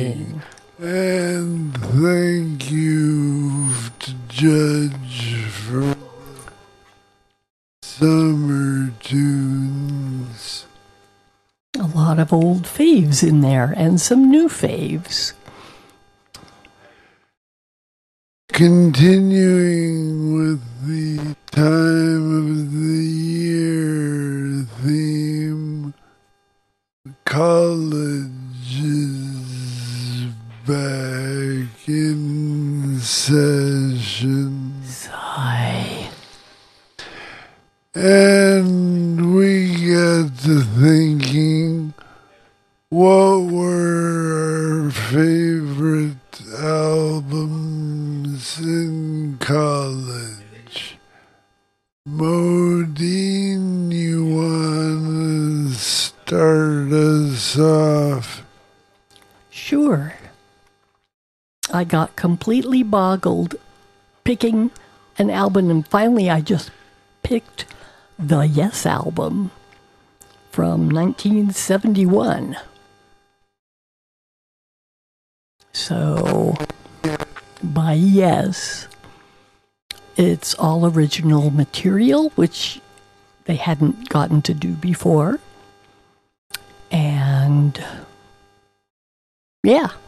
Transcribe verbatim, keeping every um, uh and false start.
And thank you to Judge for summer tunes. A lot of old faves in there and some new faves. Continuing with the time of the year theme, college is back in session. Sigh. And we got to thinking, what were our favorite albums in college? Modine, you want to start us off? Sure. I got completely boggled picking an album, and finally I just picked the Yes album from nineteen seventy-one. So, by Yes, it's all original material, which they hadn't gotten to do before. And, yeah,